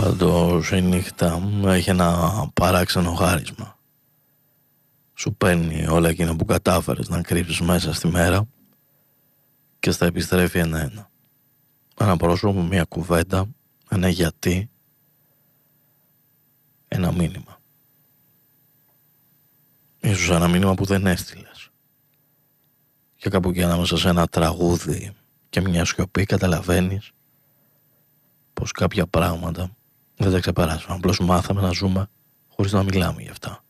Πάντως η νύχτα έχει ένα παράξενο χάρισμα. Σου παίρνει όλα εκείνα που κατάφερες να κρύψεις μέσα στη μέρα και στα επιστρέφει ένα-ένα. Ένα πρόσωπο, μια κουβέντα, ένα γιατί, ένα μήνυμα. Ίσως ένα μήνυμα που δεν έστειλες. Και κάπου εκεί ανάμεσα σε ένα τραγούδι και μια σιωπή καταλαβαίνεις πως κάποια πράγματα δεν τα ξεπεράσαμε. Απλώς μάθαμε να ζούμε χωρίς να μιλάμε γι' αυτά.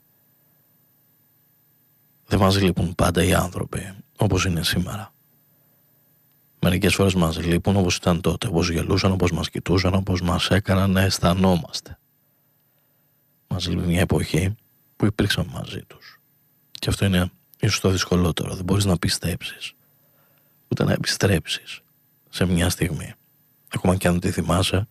Δεν μας λείπουν πάντα οι άνθρωποι όπως είναι σήμερα. Μερικές φορές μας λείπουν όπως ήταν τότε, όπως γελούσαν, όπως μας κοιτούσαν, όπως μας έκαναν να αισθανόμαστε. Μας λείπει μια εποχή που υπήρξαμε μαζί τους. Και αυτό είναι ίσως το δυσκολότερο. Δεν μπορείς να πιστέψεις, ούτε να επιστρέψεις σε μια στιγμή. Ακόμα και αν τη θυμάσαι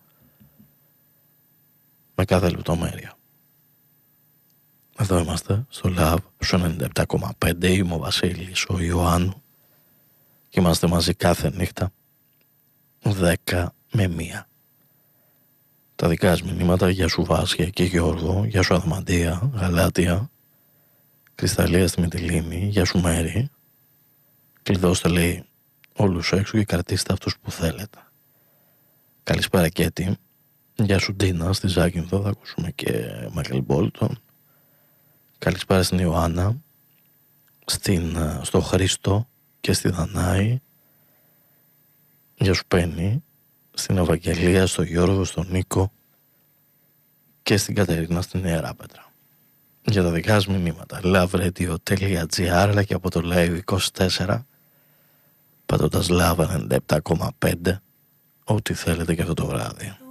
με κάθε λεπτομέρεια. Εδώ είμαστε στο Love, στο 97,5. Είμαι ο Βασίλης, ο Ιωάννου. Και είμαστε μαζί κάθε νύχτα 10 με 1. Τα δικά σας μηνύματα για σου Βάσια και Γιώργο, για σου Αδμαντία, Γαλάτια, Κρυσταλλία στη Μυτιλήνη, για σου Μέρη. Κλειδώστε, λέει, όλους έξω και κρατήστε αυτούς που θέλετε. Καλησπέρα Κέτη. Γεια σου Ντίνα στη Ζάκυνθο, θα ακούσουμε και Μάικλ Μπόλτον. Καλησπέρα στην Ιωάννα, στο Χρήστο και στη Δανάη. Γεια σου Πέννη, στην Ευαγγελία, στο Γιώργο, στον Νίκο και στην Κατερίνα στην Ιεράπετρα. Για τα δικά σας μηνύματα loveradio.gr, αλλά και από το Live 24 πατώντας Love 97,5 ό,τι θέλετε και αυτό το βράδυ.